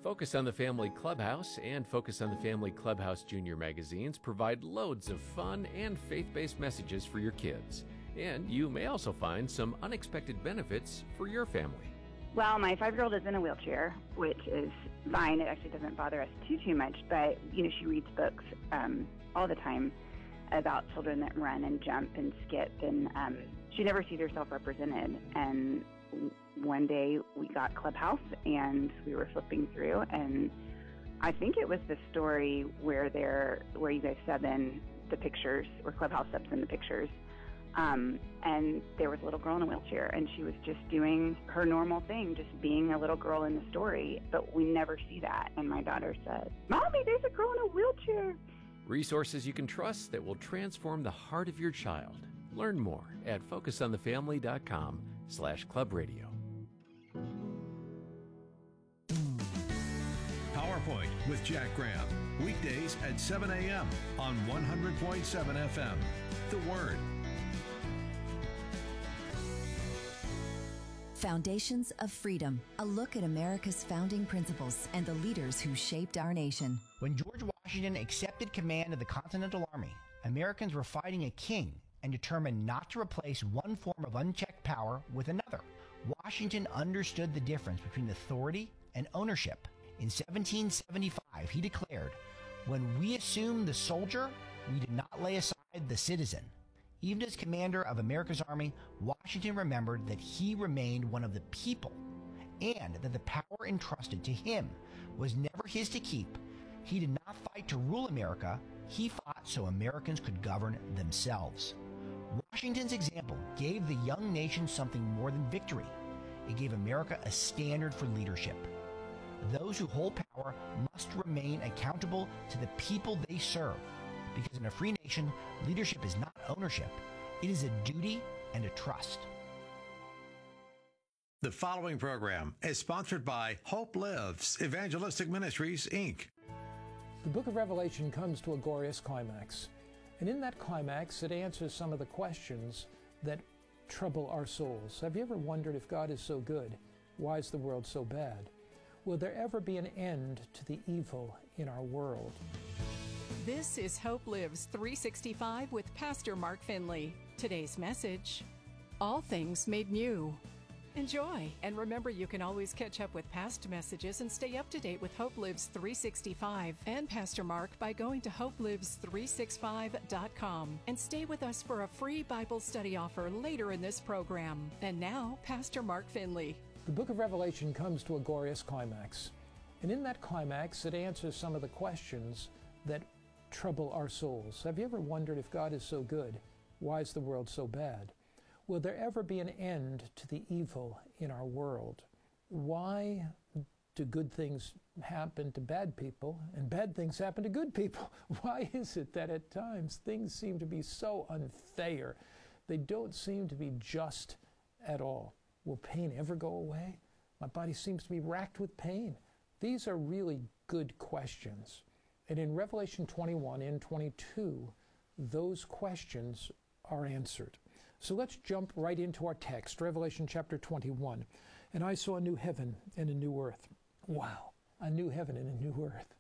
Focus on the Family Clubhouse and Focus on the Family Clubhouse Junior magazines provide loads of fun and faith-based messages for your kids. And you may also find some unexpected benefits for your family. Well, my 5-year-old is in a wheelchair, which is fine. It actually doesn't bother us too much, but, she reads books all the time about children that run and jump and skip, and she never sees herself represented. And one day we got Clubhouse, and we were flipping through, and I think it was the story where you guys sub in the pictures, where Clubhouse subs in the pictures. And there was a little girl in a wheelchair, and she was just doing her normal thing, just being a little girl in the story, but we never see that. And my daughter said, "Mommy, there's a girl in a wheelchair." Resources you can trust that will transform the heart of your child. Learn more at focusonthefamily.com/clubradio. PowerPoint with Jack Graham. Weekdays at 7 a.m. on 100.7 FM. The Word. Foundations of Freedom, a look at America's founding principles and the leaders who shaped our nation. When George Washington accepted command of the Continental Army, Americans were fighting a king and determined not to replace one form of unchecked power with another. Washington understood the difference between authority and ownership. In 1775, he declared, "When we assumed the soldier, we did not lay aside the citizen." Even as commander of America's army, Washington remembered that he remained one of the people and that the power entrusted to him was never his to keep. He did not fight to rule America. He fought so Americans could govern themselves. Washington's example gave the young nation something more than victory. It gave America a standard for leadership. Those who hold power must remain accountable to the people they serve. Because in a free nation, leadership is not ownership. It is a duty and a trust. The following program is sponsored by Hope Lives Evangelistic Ministries, Inc. The book of Revelation comes to a glorious climax. And in that climax, it answers some of the questions that trouble our souls. Have you ever wondered, if God is so good, why is the world so bad? Will there ever be an end to the evil in our world? This is Hope Lives 365 with Pastor Mark Finley. Today's message, all things made new. Enjoy, and remember you can always catch up with past messages and stay up to date with Hope Lives 365 and Pastor Mark by going to hopelives365.com and stay with us for a free Bible study offer later in this program. And now, Pastor Mark Finley. The book of Revelation comes to a glorious climax. And in that climax, it answers some of the questions that trouble our souls. Have you ever wondered, if God is so good, why is the world so bad? Will there ever be an end to the evil in our world? Why do good things happen to bad people and bad things happen to good people? Why is it that at times things seem to be so unfair? They don't seem to be just at all. Will pain ever go away? My body seems to be racked with pain. These are really good questions. And in Revelation 21 and 22, those questions are answered. So let's jump right into our text, Revelation chapter 21. "And I saw a new heaven and a new earth." Wow, a new heaven and a new earth.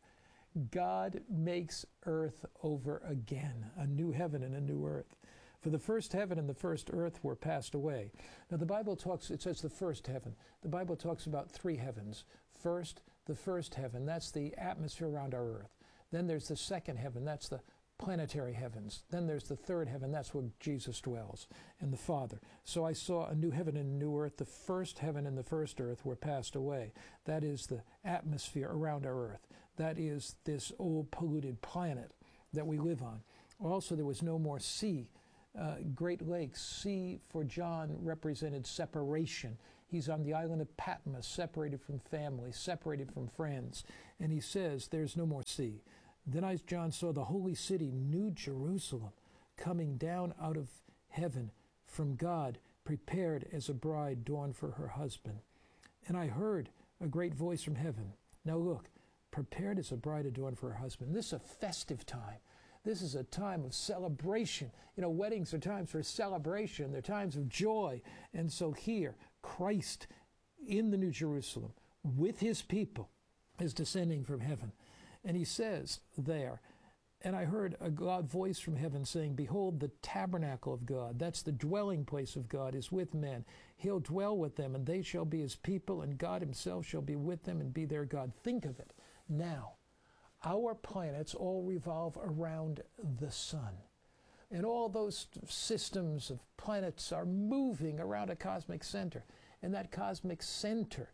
God makes earth over again, a new heaven and a new earth. For the first heaven and the first earth were passed away. Now the Bible talks, it says the first heaven. The Bible talks about three heavens. First, the first heaven, that's the atmosphere around our earth. Then there's the second heaven, that's the planetary heavens. Then there's the third heaven, that's where Jesus dwells, and the Father. So I saw a new heaven and a new earth. The first heaven and the first earth were passed away. That is the atmosphere around our earth. That is this old polluted planet that we live on. Also, there was no more sea. Great Lakes. Sea for John represented separation. He's on the island of Patmos, separated from family, separated from friends. And he says, there's no more sea. Then I, John, saw the holy city, New Jerusalem, coming down out of heaven from God, prepared as a bride adorned for her husband. And I heard a great voice from heaven. Now look, prepared as a bride adorned for her husband. This is a festive time. This is a time of celebration. You know, weddings are times for celebration. They're times of joy. And so here, Christ in the New Jerusalem with his people, is descending from heaven. And he says there, and I heard a God voice from heaven saying, behold, the tabernacle of God, that's the dwelling place of God, is with men. He'll dwell with them, and they shall be his people, and God himself shall be with them and be their God. Think of it. Now, our planets all revolve around the sun. And all those systems of planets are moving around a cosmic center. And that cosmic center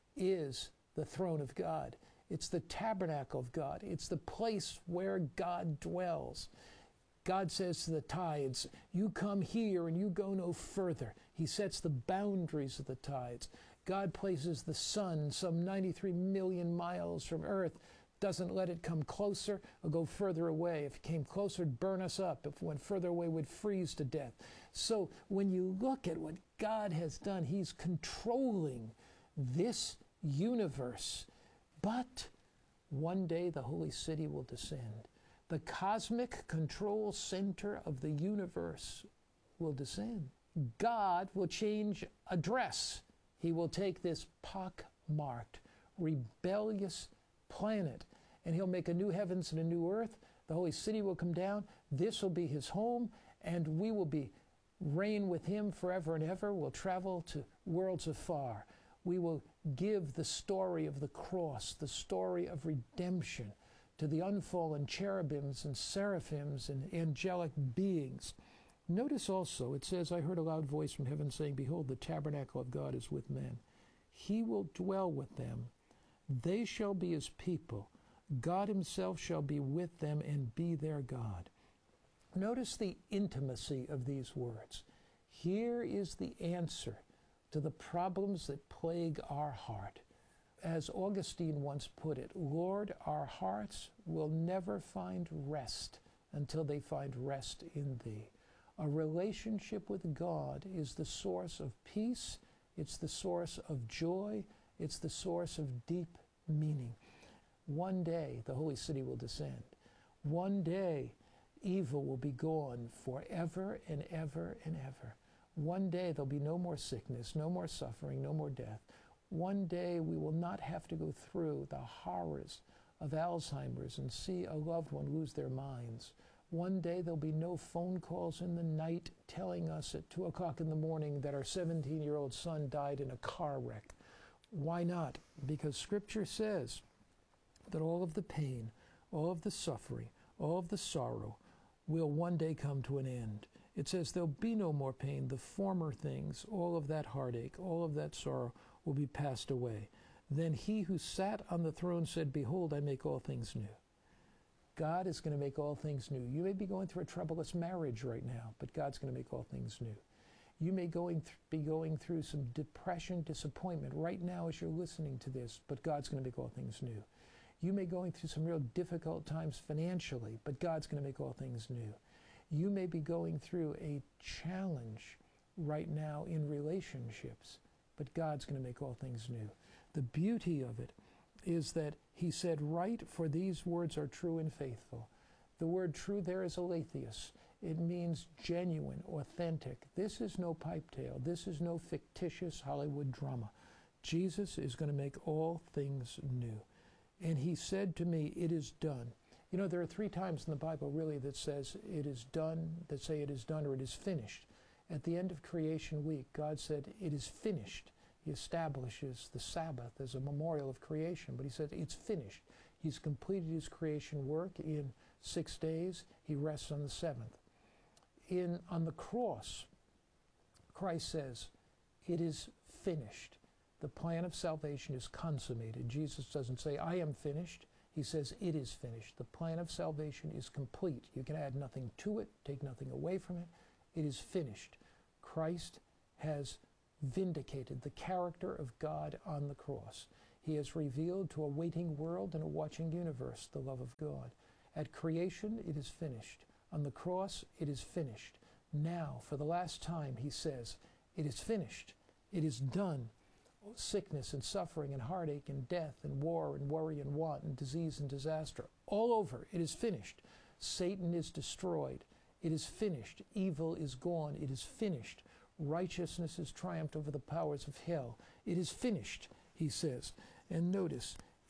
is the throne of God. It's the tabernacle of God. It's the place where God dwells. God says to the tides, you come here and you go no further. He sets the boundaries of the tides. God places the sun some 93 million miles from Earth, doesn't let it come closer or go further away. If it came closer, it'd burn us up. If it went further away, we'd freeze to death. So when you look at what God has done, he's controlling this universe. But one day the holy city will descend. The cosmic control center of the universe will descend. God will change address. He will take this pock-marked, rebellious planet, and he'll make a new heavens and a new earth. The holy city will come down. This will be his home, and we will reign with him forever and ever. We'll travel to worlds afar. We will give the story of the cross, the story of redemption, to the unfallen cherubims and seraphims and angelic beings. Notice also, it says, I heard a loud voice from heaven saying, behold, the tabernacle of God is with men. He will dwell with them. They shall be his people. God himself shall be with them and be their God. Notice the intimacy of these words. Here is the answer to the problems that plague our heart. As Augustine once put it, Lord, our hearts will never find rest until they find rest in thee. A relationship with God is the source of peace, it's the source of joy, it's the source of deep meaning. One day the holy city will descend. One day evil will be gone forever and ever and ever. One day there'll be no more sickness, no more suffering, no more death. One day we will not have to go through the horrors of Alzheimer's and see a loved one lose their minds. One day there'll be no phone calls in the night telling us at 2 o'clock in the morning that our 17-year-old son died in a car wreck. Why not? Because Scripture says that all of the pain, all of the suffering, all of the sorrow will one day come to an end. It says there'll be no more pain. The former things, all of that heartache, all of that sorrow will be passed away. Then he who sat on the throne said, behold, I make all things new. God is going to make all things new. You may be going through a troublous marriage right now, but God's going to make all things new. You may be going through some depression, disappointment right now as you're listening to this, but God's going to make all things new. You may be going through some real difficult times financially, but God's going to make all things new. You may be going through a challenge right now in relationships, but God's going to make all things new. The beauty of it is that he said, write, for these words are true and faithful. The word true there is aletheus. It means genuine, authentic. This is no pipe tale. This is no fictitious Hollywood drama. Jesus is going to make all things new. And he said to me, it is done. You know, there are 3 times in the Bible really that says it is done, that say it is done or it is finished. At the end of creation week, God said, it is finished. He establishes the Sabbath as a memorial of creation, but he said it's finished. He's completed his creation work in 6 days. He rests on the 7th. On the cross, Christ says, it is finished. The plan of salvation is consummated. Jesus doesn't say, I am finished. He says, it is finished. The plan of salvation is complete. You can add nothing to it, take nothing away from it. It is finished. Christ has vindicated the character of God on the cross. He has revealed to a waiting world and a watching universe the love of God. At creation, it is finished. On the cross, it is finished. Now, for the last time, he says, it is finished. It is done. Sickness and suffering and heartache and death and war and worry and want and disease and disaster, all over, it is finished. Satan is destroyed. It is finished. Evil is gone. It is finished. Righteousness has triumphed over the powers of hell. It is finished, he says. And notice,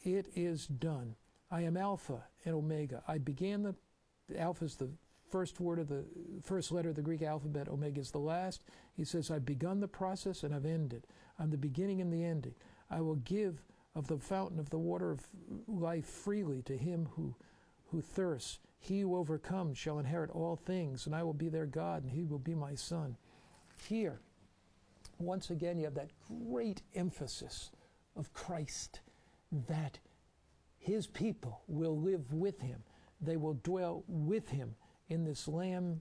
It is done. I am Alpha and Omega. I began the Alpha is the first word of the first letter of the Greek alphabet. Omega is the last. He says, I've begun the process and I've ended. I'm the beginning and the ending. I will give of the fountain of the water of life freely to him who thirsts. He who overcomes shall inherit all things, and I will be their God, and he will be my son. Here, once again, you have that great emphasis of Christ, that his people will live with him. They will dwell with him in this land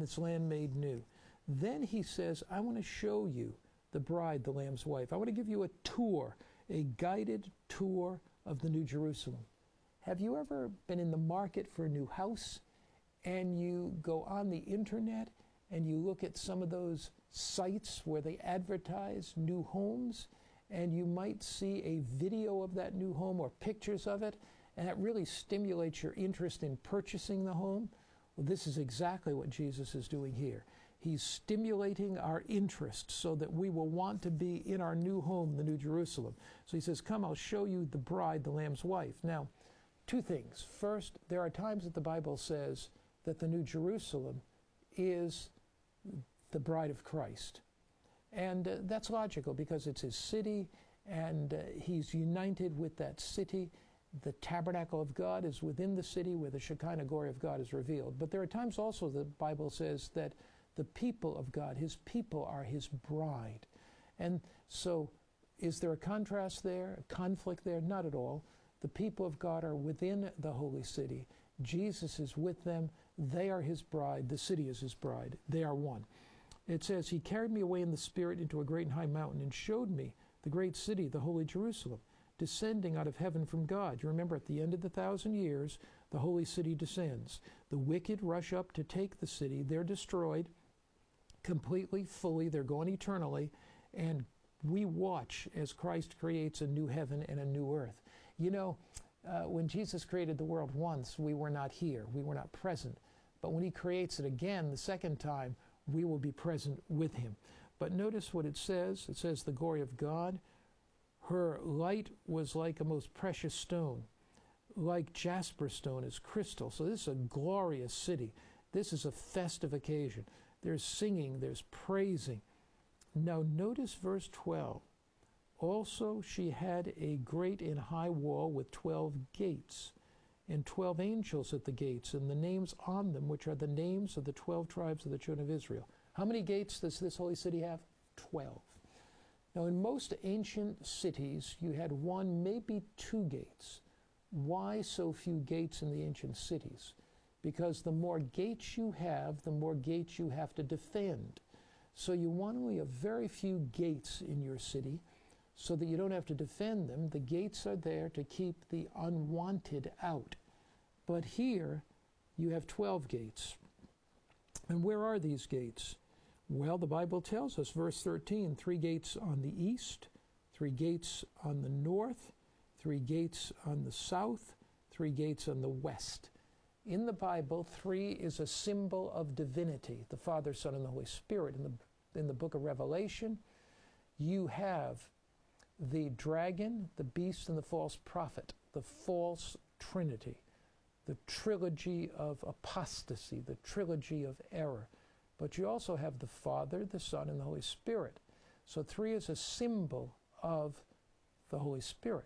made new. Then he says, I want to show you the bride, the Lamb's wife. I want to give you a tour, a guided tour of the New Jerusalem. Have you ever been in the market for a new house and you go on the internet and you look at some of those sites where they advertise new homes, and you might see a video of that new home or pictures of it, and that really stimulates your interest in purchasing the home? Well, this is exactly what Jesus is doing here. He's stimulating our interest so that we will want to be in our new home, the New Jerusalem. So he says, come, I'll show you the bride, the Lamb's wife. Now, two things. First, there are times that the Bible says that the New Jerusalem is the bride of Christ. And that's logical because it's his city, and he's united with that city. The tabernacle of God is within the city where the Shekinah glory of God is revealed. But there are times also the Bible says that the people of God, his people, are his bride. And so is there a contrast there, a conflict there? Not at all. The people of God are within the holy city. Jesus is with them. They are his bride. The city is his bride. They are one. It says, he carried me away in the Spirit into a great and high mountain and showed me the great city, the holy Jerusalem, descending out of heaven from God. You remember, at the end of the 1,000 years, the holy city descends. The wicked rush up to take the city. They're destroyed completely, fully. They're going eternally. And we watch as Christ creates a new heaven and a new earth. You know, when Jesus created the world once, we were not here. We were not present. But when he creates it again, the second time, we will be present with him. But notice what it says. It says, the glory of God. Her light was like a most precious stone, like jasper stone is crystal. So this is a glorious city. This is a festive occasion. There's singing, there's praising. Now notice verse 12. Also she had a great and high wall with 12 gates, and 12 angels at the gates, and the names on them, which are the names of the 12 tribes of the children of Israel. How many gates does this holy city have? 12. Now, in most ancient cities, you had one, maybe two gates. Why so few gates in the ancient cities? Because the more gates you have, the more gates you have to defend. So you want only a very few gates in your city so that you don't have to defend them. The gates are there to keep the unwanted out. But here, you have 12 gates. And where are these gates? Well, the Bible tells us, verse 13, 3 gates on the east, 3 gates on the north, 3 gates on the south, 3 gates on the west. In the Bible, 3 is a symbol of divinity, the Father, Son, and the Holy Spirit. In the book of Revelation, you have the dragon, the beast, and the false prophet, the false trinity, the trilogy of apostasy, the trilogy of error. But you also have the Father, the Son, and the Holy Spirit. So 3 is a symbol of the Holy Spirit.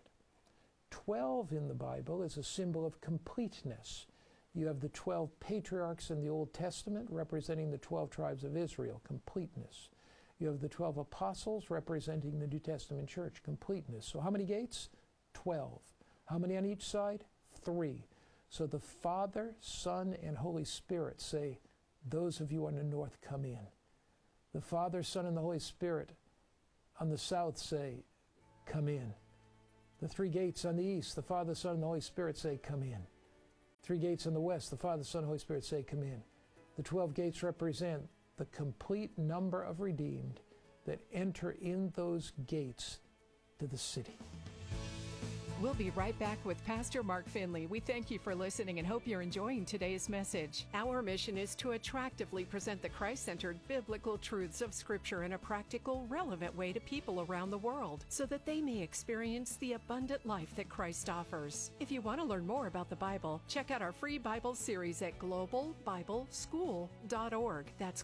12 in the Bible is a symbol of completeness. You have the 12 patriarchs in the Old Testament representing the 12 tribes of Israel, completeness. You have the 12 apostles representing the New Testament church, completeness. So how many gates? 12. How many on each side? 3. So the Father, Son, and Holy Spirit say, those of you on the north, come in. The Father, Son, and the Holy Spirit on the south say, come in. The 3 gates on the east, the Father, Son, and the Holy Spirit say, come in. 3 gates on the west, the Father, Son, and Holy Spirit say, come in. The 12 gates represent the complete number of redeemed that enter in those gates to the city. We'll be right back with Pastor Mark Finley. We thank you for listening and hope you're enjoying today's message. Our mission is to attractively present the Christ-centered biblical truths of Scripture in a practical, relevant way to people around the world so that they may experience the abundant life that Christ offers. If you want to learn more about the Bible, check out our free Bible series at globalbibleschool.org. That's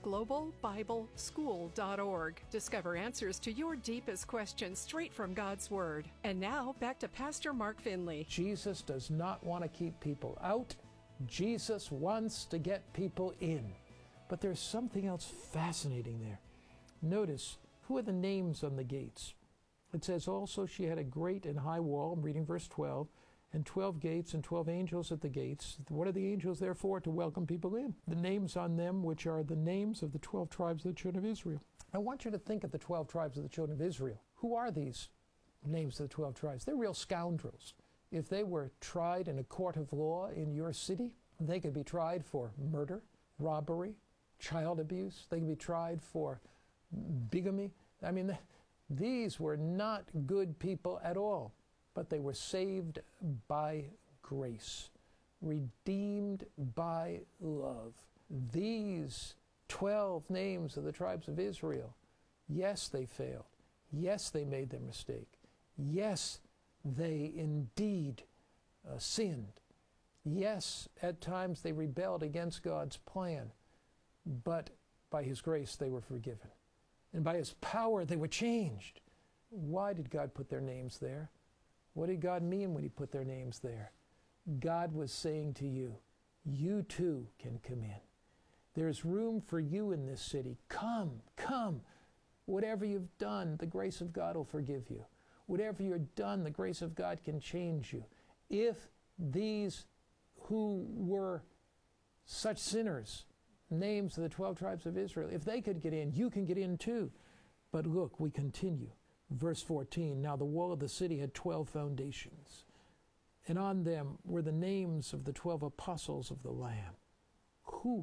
globalbibleschool.org. Discover answers to your deepest questions straight from God's Word. And now, back to Pastor Mark Finley. Jesus does not want to keep people out. Jesus wants to get people in. But there's something else fascinating there. Notice, who are the names on the gates? It says also she had a great and high wall, I'm reading verse 12, and 12 gates and 12 angels at the gates. What are the angels there for? To welcome people in. The names on them, which are the names of the 12 tribes of the children of Israel. I want you to think of the 12 tribes of the children of Israel. Who are these names of the 12 tribes? They're real scoundrels. If they were tried in a court of law in your city, they could be tried for murder, robbery, child abuse. They could be tried for bigamy. I mean, these were not good people at all, but they were saved by grace, redeemed by love. These 12 names of the tribes of Israel, yes, they failed. Yes, they made their mistake. Yes, they indeed sinned. Yes, at times they rebelled against God's plan, but by His grace they were forgiven. And by His power they were changed. Why did God put their names there? What did God mean when He put their names there? God was saying to you, you too can come in. There's room for you in this city. Come, come. Whatever you've done, the grace of God will forgive you. Whatever you've done, the grace of God can change you. If these who were such sinners, names of the 12 tribes of Israel, if they could get in, you can get in too. But look, we continue. Verse 14, now the wall of the city had 12 foundations, and on them were the names of the 12 apostles of the Lamb. Who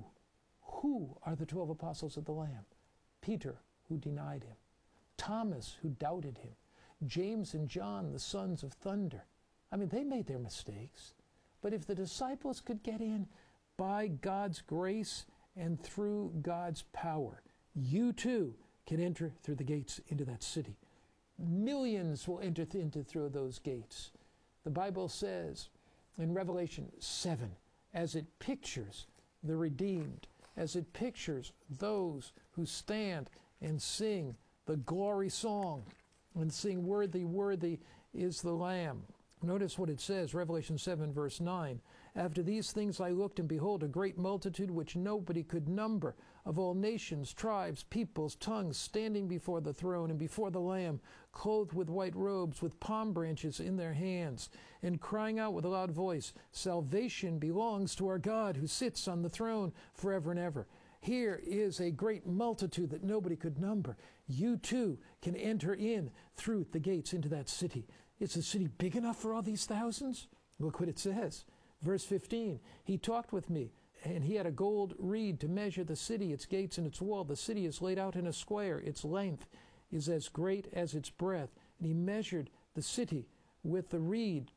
are the 12 apostles of the Lamb? Peter, who denied Him. Thomas, who doubted Him. James and John, the sons of thunder. I mean, they made their mistakes. But if the disciples could get in by God's grace and through God's power, you too can enter through the gates into that city. Millions will enter through those gates. The Bible says in Revelation 7, as it pictures the redeemed, as it pictures those who stand and sing the glory song and sing, worthy, worthy is the Lamb. Notice what it says, Revelation 7, verse 9. After these things I looked, and behold, a great multitude which nobody could number, of all nations, tribes, peoples, tongues, standing before the throne and before the Lamb, clothed with white robes, with palm branches in their hands, and crying out with a loud voice, salvation belongs to our God who sits on the throne forever and ever. Here is a great multitude that nobody could number. You too can enter in through the gates into that city. Is the city big enough for all these thousands? Look what it says. Verse 15, he talked with me, and he had a gold reed to measure the city, its gates and its wall. The city is laid out in a square. Its length is as great as its breadth. And he measured the city with the reed,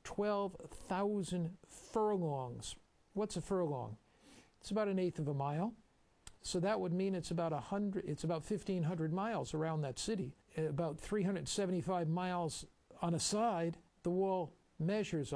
12,000 furlongs. What's a furlong? It's about 1/8 of a mile. So that would mean it's about 1,500 miles around that city. About 375 miles on a side. The wall measures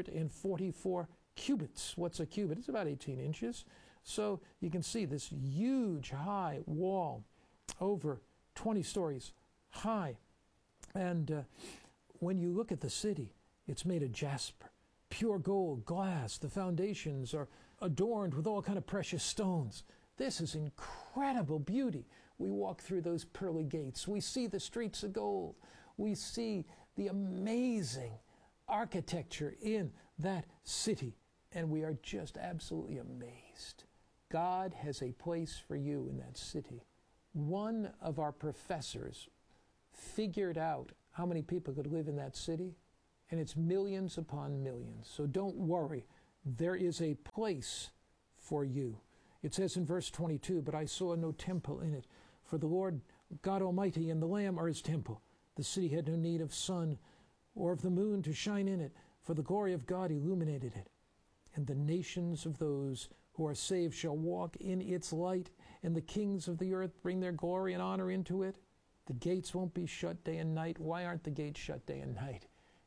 144 cubits. What's a cubit? It's about 18 inches. So you can see this huge high wall, over 20 stories high. And when you look at the city, it's made of jasper, pure gold, glass. The foundations are adorned with all kind of precious stones. This is incredible beauty. We walk through those pearly gates. We see the streets of gold. We see the amazing architecture in that city, and we are just absolutely amazed. God has a place for you in that city. One of our professors figured out how many people could live in that city, and it's millions upon millions. So don't worry, there is a place for you. It says in verse 22, but I saw no temple in it, for the Lord God Almighty and the Lamb are His temple. The city had no need of sun or of the moon to shine in it, for the glory of God illuminated it. And the nations of those who are saved shall walk in its light, and the kings of the earth bring their glory and honor into it. The gates won't be shut day and night. Why aren't the gates shut day and night?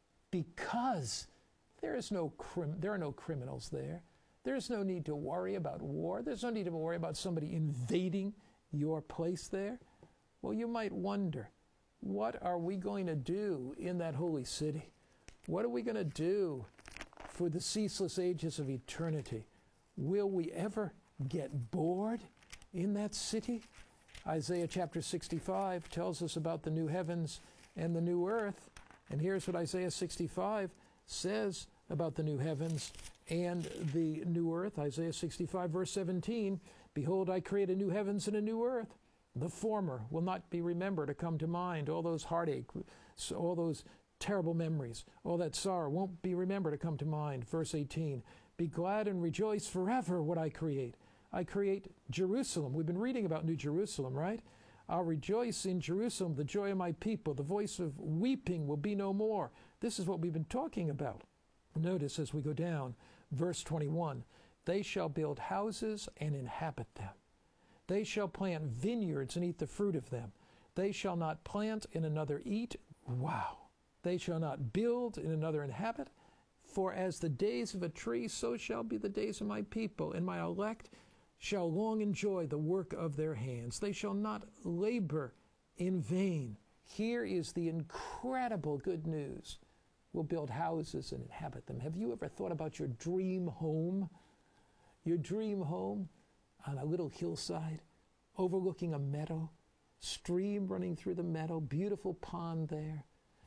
Because there are no criminals there. There's no need to worry about war. There's no need to worry about somebody invading your place there. Well, you might wonder, what are we going to do in that holy city? What are we going to do for the ceaseless ages of eternity? Will we ever get bored in that city? Isaiah chapter 65 tells us about the new heavens and the new earth. And here's what Isaiah 65 says about the new heavens and the new earth. Isaiah 65 verse 17, behold, I create a new heavens and a new earth. The former will not be remembered or come to mind. All those heartache, all those terrible memories, all that sorrow won't be remembered or come to mind. Verse 18, be glad and rejoice forever what I create. I create Jerusalem. We've been reading about New Jerusalem, right? I'll rejoice in Jerusalem, the joy of my people. The voice of weeping will be no more. This is what we've been talking about. Notice as we go down, verse 21, they shall build houses and inhabit them. They shall plant vineyards and eat the fruit of them. They shall not plant and another eat. Wow. They shall not build and another inhabit. For as the days of a tree, so shall be the days of my people, and my elect shall long enjoy the work of their hands. They shall not labor in vain. Here is the incredible good news. We'll build houses and inhabit them. Have you ever thought about your dream home? Your dream home on a little hillside, overlooking a meadow, stream running through the meadow, beautiful pond there,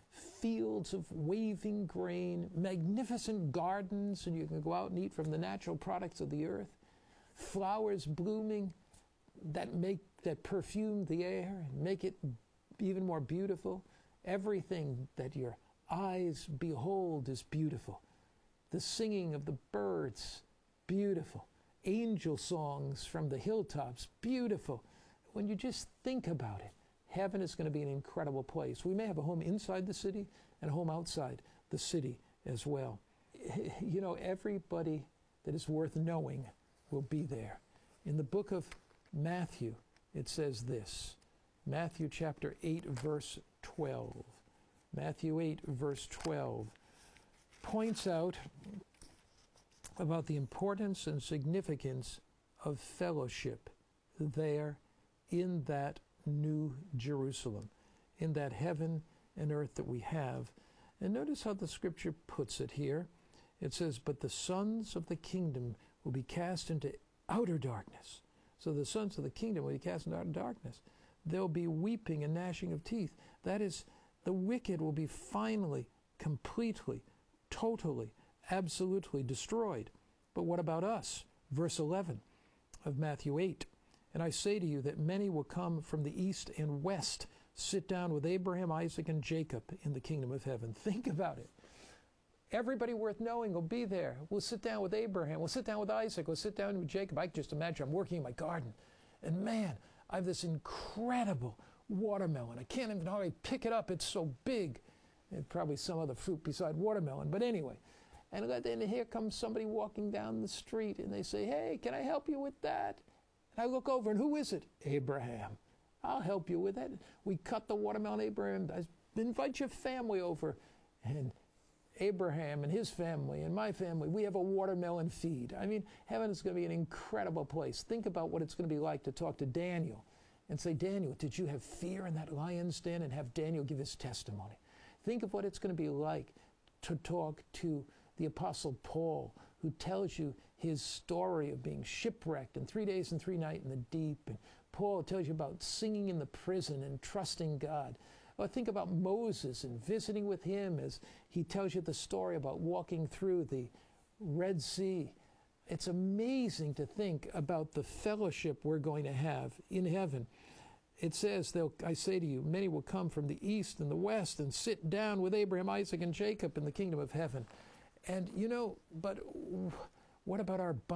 fields of waving grain, magnificent gardens, and you can go out and eat from the natural products of the earth, flowers blooming that perfume the air and make it even more beautiful. Everything that your eyes behold is beautiful. The singing of the birds, beautiful. Angel songs from the hilltops, beautiful. When you just think about it, heaven is going to be an incredible place. We may have a home inside the city and a home outside the city as well. You know, everybody that is worth knowing will be there. In the book of Matthew, it says this. Matthew chapter 8, verse 12. Matthew 8, verse 12 points out about the importance and significance of fellowship there in that new Jerusalem, in that heaven and earth that we have. And notice how the scripture puts it here. It says, but the sons of the kingdom will be cast into outer darkness. So the sons of the kingdom will be cast into outer darkness. There'll be weeping and gnashing of teeth. That is, the wicked will be finally, completely, totally, absolutely destroyed. But what about us? Verse 11 of Matthew 8. And I say to you that many will come from the east and west, sit down with Abraham, Isaac, and Jacob in the kingdom of heaven. Think about it. Everybody worth knowing will be there. We'll sit down with Abraham. We'll sit down with Isaac. We'll sit down with Jacob. I can just imagine I'm working in my garden. And man, I have this incredible watermelon. I can't even hardly pick it up. It's so big. And probably some other fruit beside watermelon. But anyway. And then here comes somebody walking down the street. And they say, hey, can I help you with that? And I look over. And who is it? Abraham. I'll help you with that. We cut the watermelon. Abraham, I invite your family over. And Abraham and his family and my family, we have a watermelon feed. I mean, heaven is going to be an incredible place. Think about what it's going to be like to talk to Daniel and say, Daniel, did you have fear in that lion's den? And have Daniel give his testimony. Think of what it's going to be like to talk to the Apostle Paul, who tells you his story of being shipwrecked and 3 days and 3 nights in the deep. And Paul tells you about singing in the prison and trusting God. Or think about Moses and visiting with him as he tells you the story about walking through the Red Sea. It's amazing to think about the fellowship we're going to have in heaven. It says, I say to you, many will come from the east and the west and sit down with Abraham, Isaac, and Jacob in the kingdom of heaven. And, you know, but what about our